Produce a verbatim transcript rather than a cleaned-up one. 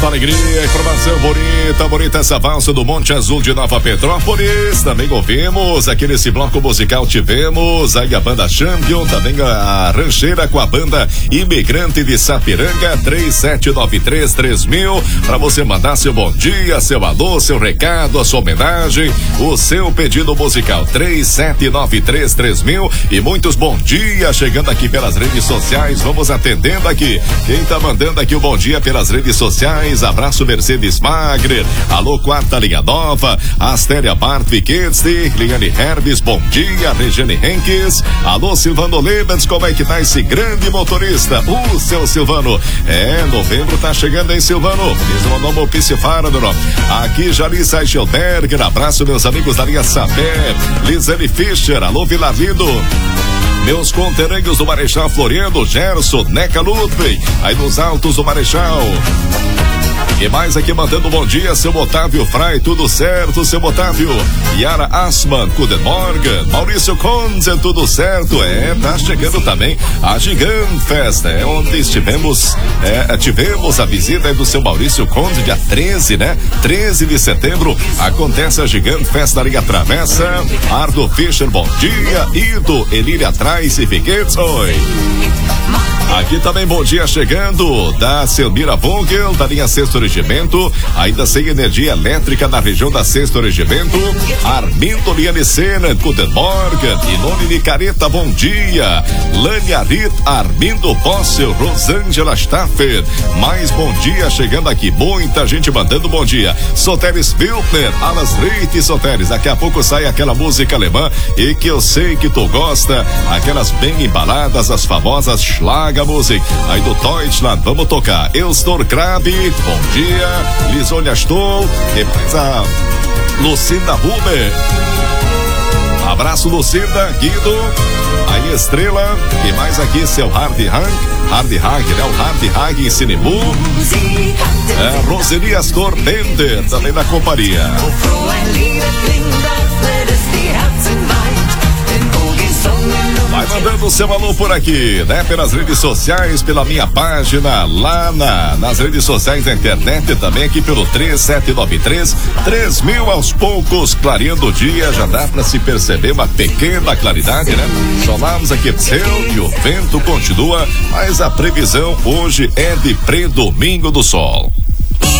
muita alegria, informação bonita, bonita essa valsa do Monte Azul de Nova Petrópolis. Também ouvimos aqui nesse bloco musical, tivemos aí a banda Champion, também a rancheira com a banda Imigrante de Sapiranga. Três sete nove três três mil para você mandar seu bom dia, seu alô, seu recado, a sua homenagem, o seu pedido musical. Três sete nove três três mil e muitos bom dias chegando aqui pelas redes sociais. Vamos atendendo aqui quem tá mandando aqui o bom dia pelas redes sociais. Abraço Mercedes Magre, alô Quarta Linha Nova, Astéria Bart Viquetzi, Liane Herbes, bom dia. Regiane Henkes, alô Silvano Lebens, como é que tá esse grande motorista? O seu Silvano, é, novembro tá chegando, hein, Silvano? Diz o nome Piscifara do nome. Aqui Jalissa Eichelberger, abraço meus amigos da linha Sapé, Lisane Fischer, alô Vilar Lindo, meus conterrâneos do Marechal Floriano, Gerson, Neca Ludwig, aí nos altos do Marechal. E mais aqui mandando um bom dia, seu Otávio Frai, tudo certo, seu Otávio? Yara Asman, Guten Morgen, Maurício Konzen, tudo certo? É, tá chegando também a Gigant Festa, é onde estivemos, é, tivemos a visita do seu Maurício Konzen, dia treze, né? treze de setembro, acontece a Gigant Festa Liga Travessa. Ardo Fischer, bom dia. Ido, Elília Atrás e Figuetes, oi. Aqui também bom dia chegando da Selmira Vogel, da linha Sexto Regimento, ainda sem energia elétrica na região da Sexto Regimento. Armindo Liane Sena, Guten Morgen, Inone Nicareta, bom dia. Lânia Rit, Armindo Bossel, Rosângela Staffer, mais bom dia chegando aqui, muita gente mandando bom dia. Soteres Wiltner, Alas Reite Soteres, daqui a pouco sai aquela música alemã e que eu sei que tu gosta, aquelas bem embaladas, as famosas Schlager Musik, aí do Deutschland, vamos tocar Elstor Krabi, bom dia. Lisônia Stoll, e mais a Lucinda Huber, abraço Lucinda, Guido, aí Estrela, e mais aqui seu Hard Hang, Hard Hag, né? O Hard Hag em Sinibu, é, Roselias Corbender, também na companhia. Vai mandando o seu alô por aqui, né? Pelas redes sociais, pela minha página, lá na, nas redes sociais da internet, e também aqui pelo três sete nove três três mil, aos poucos, clareando o dia, já dá pra se perceber uma pequena claridade, né? Solamos aqui céu e o vento continua, mas a previsão hoje é de predomingo do sol.